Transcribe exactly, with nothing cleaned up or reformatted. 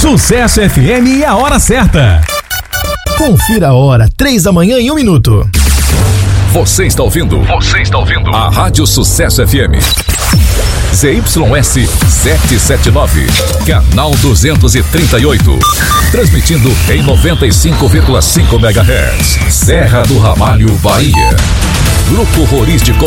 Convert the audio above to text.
Sucesso F M e a hora certa. Confira a hora, três da manhã e um minuto. Você está ouvindo? Você está ouvindo? A Rádio Sucesso F M. Z Y S setecentos e setenta e nove, canal duzentos e trinta e oito. Transmitindo em noventa e cinco vírgula cinco megahertz. Serra do Ramalho, Bahia. Grupo Rurístico